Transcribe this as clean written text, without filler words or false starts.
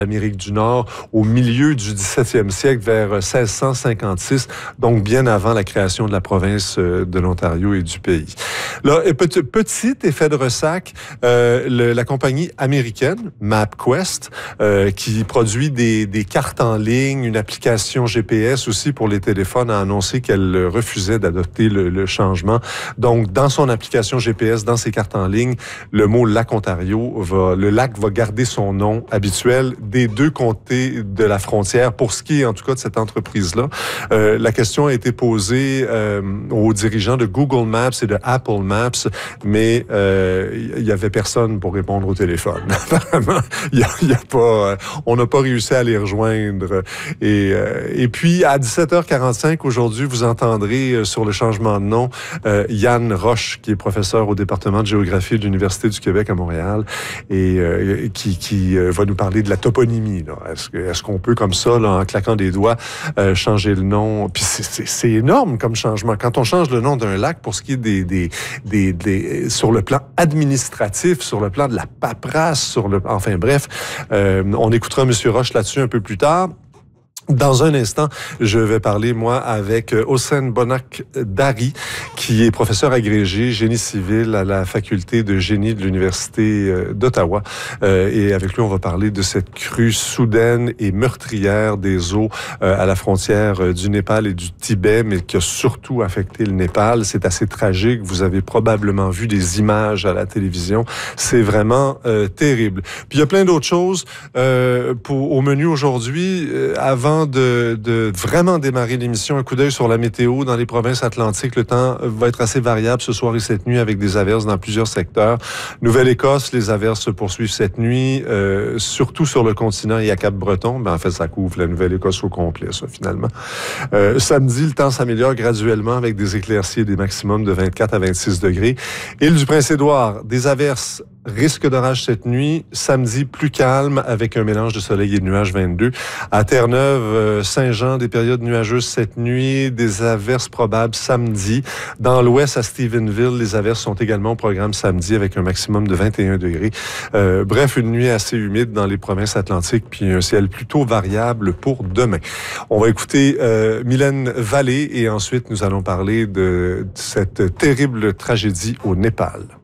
Amérique du Nord au milieu du 17e siècle, vers 1656, donc bien avant la création de la province de l'Ontario et du pays. Là, petit effet de ressac, la compagnie américaine MapQuest, qui produit des cartes en ligne, une application GPS aussi pour les téléphones, a annoncé qu'elle refusait d'adopter le changement. Donc, dans son application GPS, dans ses cartes en ligne, le mot lac Ontario le lac va garder son nom habituel des deux côtés de la frontière. Pour ce qui est, en tout cas, de cette entreprise-là, la question a été posée aux dirigeants de Google Maps et de Apple Maps, mais il y avait personne pour répondre au téléphone. Apparemment, il y a pas, on n'a pas réussi à les rejoindre. Et puis, à 17h45 aujourd'hui, vous entendrez sur le changement de nom Yann Roche, qui est professeur au département de géographie de l'Université du Québec à Montréal, et qui va nous parler de la toponymie. Est-ce qu'on peut, comme ça, là, en claquant des doigts, changer le nom? Puis c'est énorme comme changement. Quand on change le nom d'un lac, pour ce qui est sur le plan administratif, sur le plan de la paperasse, enfin bref, on écoutera M. Roche là-dessus un peu plus tard. Dans un instant, je vais parler, moi, avec Hossein Bonak-Dari, qui est professeur agrégé génie civil à la faculté de génie de l'Université d'Ottawa. Et avec lui, on va parler de cette crue soudaine et meurtrière des eaux à la frontière du Népal et du Tibet, mais qui a surtout affecté le Népal. C'est assez tragique. Vous avez probablement vu des images à la télévision. C'est vraiment terrible. Puis il y a plein d'autres choses au menu aujourd'hui. Avant de vraiment démarrer l'émission, un coup d'œil sur la météo dans les provinces atlantiques. Le temps va être assez variable ce soir et cette nuit avec des averses dans plusieurs secteurs. Nouvelle-Écosse, les averses se poursuivent cette nuit, surtout sur le continent et à Cap-Breton. En fait, ça couvre la Nouvelle-Écosse au complet, ça, finalement. Samedi, le temps s'améliore graduellement avec des éclaircies et des maximums de 24 à 26 degrés. Île du Prince-Édouard, des averses. Risque d'orage cette nuit. Samedi, plus calme avec un mélange de soleil et de nuages 22. À Terre-Neuve, Saint-Jean, des périodes nuageuses cette nuit, des averses probables samedi. Dans l'ouest, à Stephenville, les averses sont également au programme samedi avec un maximum de 21 degrés. Bref, une nuit assez humide dans les provinces atlantiques puis un ciel plutôt variable pour demain. On va écouter Mylène Vallée et ensuite nous allons parler de cette terrible tragédie au Népal.